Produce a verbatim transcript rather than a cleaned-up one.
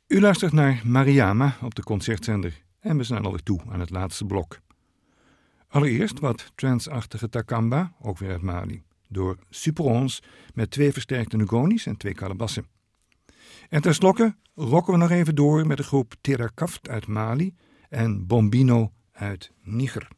U luistert naar Mariama op de Concertzender en we zijn alweer toe aan het laatste blok. Allereerst wat transachtige takamba, ook weer uit Mali, door Super ons met twee versterkte ngoni's en twee calabassen. En tenslotte rocken we nog even door met de groep Terakaft uit Mali en Bombino uit Niger.